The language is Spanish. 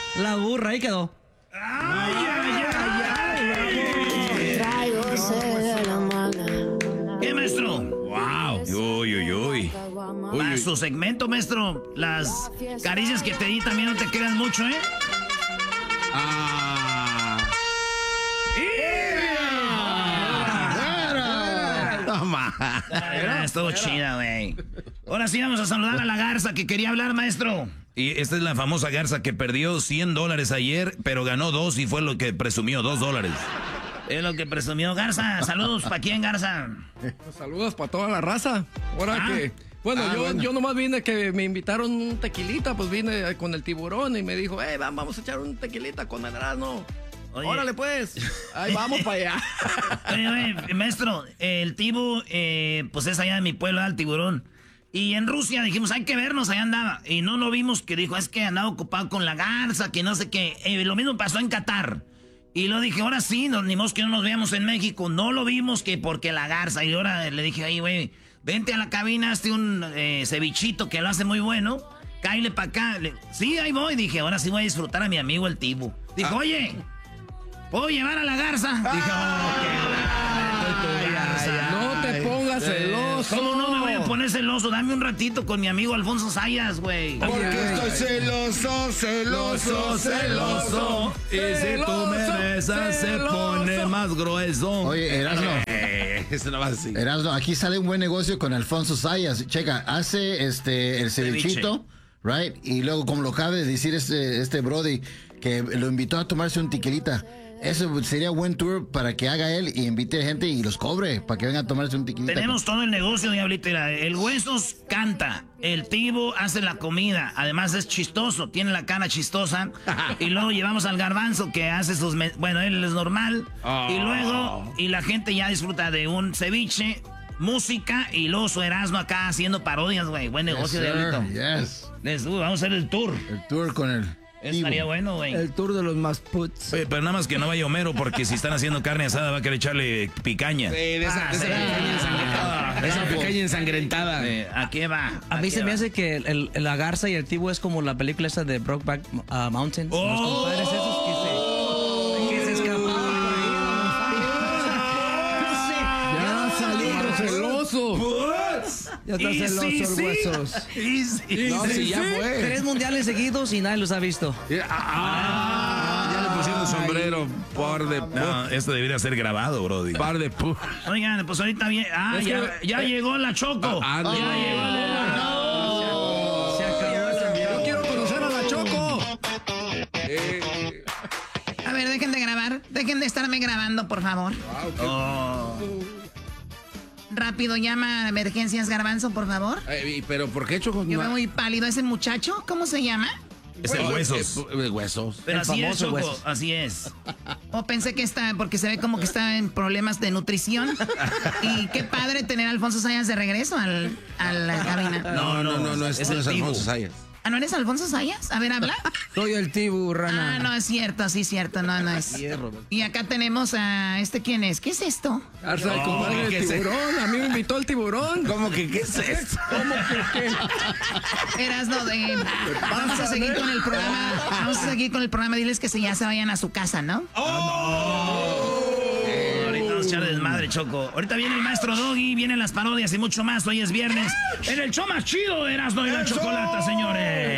La burra, ahí quedó. ¡Ay, ay, ay! ¿Qué, maestro? ¡Wow! Uy, uy, uy. Para su segmento, maestro, las caricias que te di también no te quedan mucho, ¿eh? Toma. Estuvo chida, güey. Ahora sí vamos a saludar a la garza que quería hablar, maestro. Y esta es la famosa garza que perdió $100 ayer, pero ganó 2 y fue lo que presumió, $2. Es lo que presumió Garza. Saludos, ¿para quién, Garza? Saludos para toda la raza. Ahora que... Bueno, yo nomás vine que me invitaron un tequilita, pues vine con el tiburón y me dijo, vamos a echar un tequilita con el Erasmo. Órale, pues. Ahí vamos para allá. Oye, maestro, el tibu, pues es allá de mi pueblo, el tiburón. Y en Rusia dijimos, hay que vernos, allá andaba. Y no lo vimos, que dijo, es que andaba ocupado con la garza, que no sé qué. Lo mismo pasó en Qatar. Y lo dije, ahora sí, ni modo que no nos veamos en México. No lo vimos que porque la garza. Y ahora le dije, ay, güey, vente a la cabina, hazte un cevichito que lo hace muy bueno. Cáile para acá. Sí, ahí voy. Dije, ahora sí voy a disfrutar a mi amigo el tibu. Dijo, oye, ¿puedo llevar a la garza? Dije, no te pongas celoso. ¿Cómo no me voy a poner celoso? Dame un ratito con mi amigo Alfonso Sayas, güey. Porque estoy celoso, celoso, celoso. Y si tú me besas se pone más grueso. Oye, Erasmo. Eso no va así. Erasmo, aquí sale un buen negocio con Alfonso Sayas. Checa, hace el cevichito, right? Y luego, como lo acaba de decir este Brody, que lo invitó a tomarse un tequilita. Eso sería buen tour para que haga él y invite gente y los cobre para que vengan a tomarse un tequilita. Tenemos todo el negocio, diablito. El Huesos canta, el Tibo hace la comida, además es chistoso, tiene la cara chistosa. Y luego llevamos al Garbanzo que hace sus... Bueno, él es normal. Y luego, y la gente ya disfruta de un ceviche, música y luego su Erasmo acá haciendo parodias, güey. Buen negocio, diablito. Yes. Vamos a hacer el tour. El tour con el... Estaría bueno, güey. El tour de los más puts. Oye, pero nada más que no vaya Homero, porque si están haciendo carne asada va a querer echarle picaña. De esa picaña ensangrentada. Esa picaña ensangrentada. ¿A qué va? A mí se me hace que la garza y el tibu es como la película esa de Brokeback Mountain. Los compadres esos que se escapaban por ahí. Ya salí celoso. Ya está celoso el Huesos. No, sí, ya fue. 3 mundiales seguidos y nadie los ha visto. Ya le pusieron sombrero, par de... No, esto debería ser grabado, brody. Par de... Oigan, pues ahorita bien. Ya llegó la Choco. Ya llegó la... Se acabó. Yo quiero conocer a la Choco. A ver, dejen de grabar. Dejen de estarme grabando, por favor. Rápido, llama a emergencias, Garbanzo, por favor. Pero ¿por qué, Choco? Yo veo muy pálido. ¿Ese muchacho? ¿Cómo se llama? Es el Huesos. Huesos. Pero El así es, famoso Choco. Huesos. Así es. O pensé que está, porque se ve como que está en problemas de nutrición. Y qué padre tener a Alfonso Sayas de regreso a la cabina. No, es el Tibu. Alfonso Sayas. ¿Ah, no eres Alfonso Sayas? A ver, habla. Soy el tibu, rana. Ah, no, es cierto, sí, cierto, no es. Y acá tenemos a ¿quién es? ¿Qué es esto? Garza, el compadre del tiburón. A mí me invitó el tiburón. ¿Cómo que qué es esto? ¿Cómo que qué? Vamos a seguir con el programa. Vamos a seguir con el programa. Diles que ya se vayan a su casa, ¿no? Ahorita vamos a echar desmadre, Choco. Ahorita viene el maestro Doggy, vienen las parodias y mucho más. Hoy es viernes. En el show más chido de Erasmo y la Chocolata, señores.